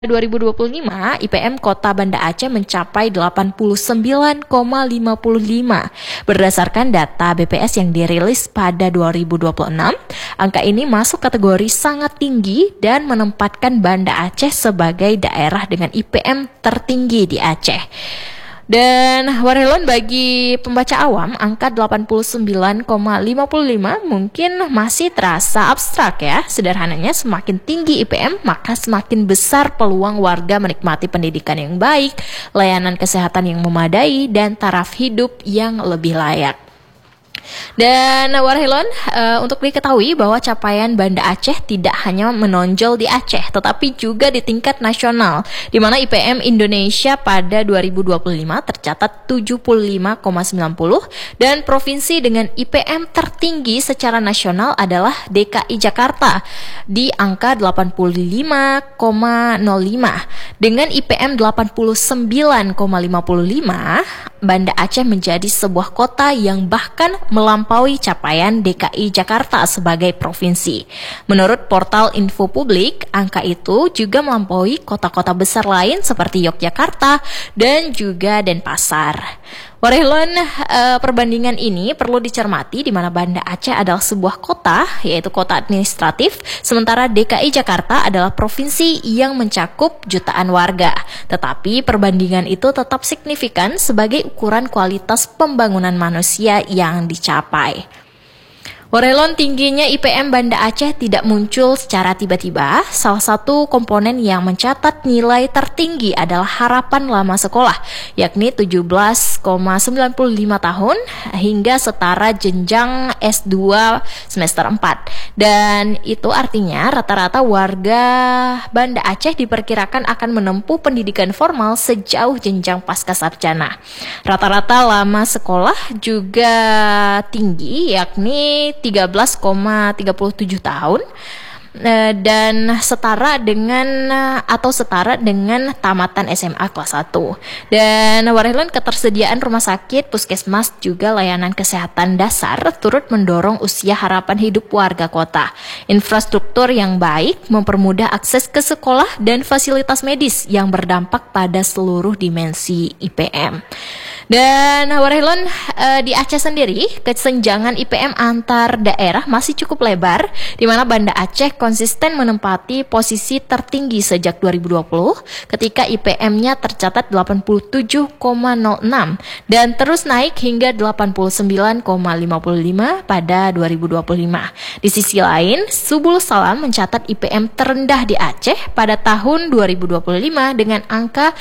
2025, IPM Kota Banda Aceh mencapai 89,55 berdasarkan data BPS yang dirilis pada 2026. Angka ini masuk kategori sangat tinggi dan menempatkan Banda Aceh sebagai daerah dengan IPM tertinggi di Aceh. Dan Warhelon, bagi pembaca awam, angka 89,55 mungkin masih terasa abstrak ya. Sederhananya, semakin tinggi IPM, maka semakin besar peluang warga menikmati pendidikan yang baik, layanan kesehatan yang memadai, dan taraf hidup yang lebih layak. Dan Warhelon, untuk diketahui bahwa capaian Banda Aceh tidak hanya menonjol di Aceh, tetapi juga di tingkat nasional, di mana IPM Indonesia pada 2025 tercatat 75,90 dan provinsi dengan IPM tertinggi secara nasional adalah DKI Jakarta di angka 85,05 dengan IPM 89,55. Banda Aceh menjadi sebuah kota yang bahkan melampaui capaian DKI Jakarta sebagai provinsi. Menurut portal Info Publik, angka itu juga melampaui kota-kota besar lain seperti Yogyakarta dan juga Denpasar. Warhelon, perbandingan ini perlu dicermati di mana Banda Aceh adalah sebuah kota, yaitu kota administratif, sementara DKI Jakarta adalah provinsi yang mencakup jutaan warga. Tetapi perbandingan itu tetap signifikan sebagai ukuran kualitas pembangunan manusia yang dicapai. Warhelon, tingginya IPM Banda Aceh tidak muncul secara tiba-tiba. Salah satu komponen yang mencatat nilai tertinggi adalah harapan lama sekolah, yakni 17,95 tahun hingga setara jenjang S2 semester 4. Dan itu artinya rata-rata warga Banda Aceh diperkirakan akan menempuh pendidikan formal sejauh jenjang pasca sarjana. Rata-rata lama sekolah juga tinggi, yakni 13,37 tahun dan setara dengan tamatan SMA kelas 1. Dan Warhelon, ketersediaan rumah sakit, puskesmas, juga layanan kesehatan dasar turut mendorong usia harapan hidup warga kota. Infrastruktur yang baik mempermudah akses ke sekolah dan fasilitas medis yang berdampak pada seluruh dimensi IPM. Dan Warhelon, di Aceh sendiri, kesenjangan IPM antar daerah masih cukup lebar, di mana Banda Aceh konsisten menempati posisi tertinggi sejak 2020 ketika IPM-nya tercatat 87,06 dan terus naik hingga 89,55 pada 2025. Di sisi lain, Subul Salam mencatat IPM terendah di Aceh pada tahun 2025 dengan angka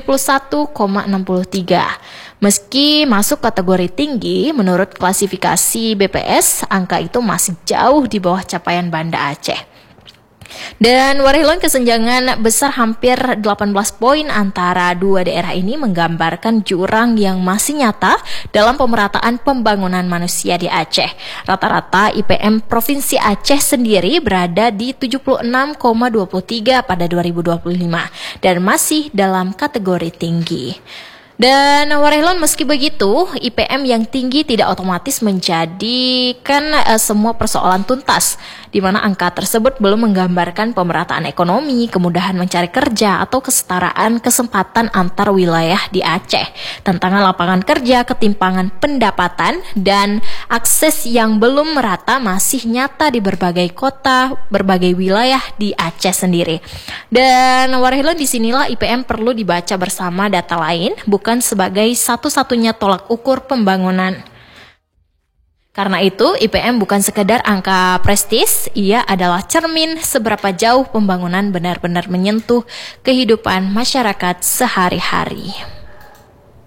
71,63. Meski masuk kategori tinggi, menurut klasifikasi BPS, angka itu masih jauh di bawah capaian Banda Aceh. Dan Warhelon, kesenjangan besar hampir 18 poin antara dua daerah ini menggambarkan jurang yang masih nyata dalam pemerataan pembangunan manusia di Aceh. Rata-rata IPM Provinsi Aceh sendiri berada di 76,23 pada 2025 dan masih dalam kategori tinggi. Dan Warhelon, meski begitu, IPM yang tinggi tidak otomatis menjadikan semua persoalan tuntas, di mana angka tersebut belum menggambarkan pemerataan ekonomi, kemudahan mencari kerja, atau kesetaraan kesempatan antar wilayah di Aceh. Tantangan lapangan kerja, ketimpangan pendapatan, dan akses yang belum merata masih nyata di berbagai kota, berbagai wilayah di Aceh sendiri. Dan Warhelon, disinilah IPM perlu dibaca bersama data lain, bukan sebagai satu-satunya tolak ukur pembangunan. Karena itu, IPM bukan sekedar angka prestis, ia adalah cermin seberapa jauh pembangunan benar-benar menyentuh kehidupan masyarakat sehari-hari.